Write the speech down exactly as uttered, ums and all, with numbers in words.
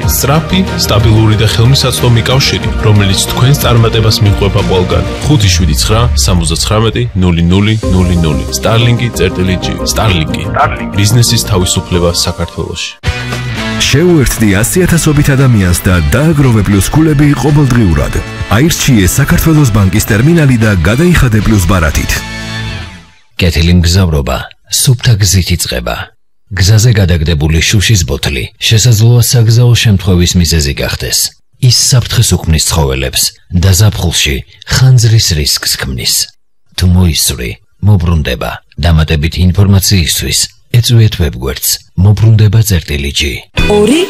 სწრაფი, სტაბილური და ხელმისაწვდომი კავშირი, რომელიც თქვენს წარმატებას მიჰყვება ყველგან. ხუთი შვიდი ცხრა სამოცდათხრამეტი ნული ნული ნული ნული. Starlink წერტილი ჯი. Starlink. ბიზნესის თავისუფლება საქართველოში. შეუერთდი ასი ათასობით ადამიანს და დააგროვე პლუს ქულები ყოველდღიურად. აირჩიე საქართველოს ბანკის ტერმინალი და გადაიხადე პლუს ბარათით. კეთილი მგზავრობა, სუფთა გზით იწყება. გზაზე გადაგდებული შუშის ბოთლი შესაძლოა საგზაო შემთხვევის მიზეზი გახდეს. ის საფრთხეს უქმნის ცხოველებს და ზაფხულში ხანძრის რისკს ქმნის. თუ მოისწრი, მობრუნდება. დამატებითი ინფორმაციისთვის ეწვიეთ ვებგვერდს მობრუნდება წერტილი ჯი.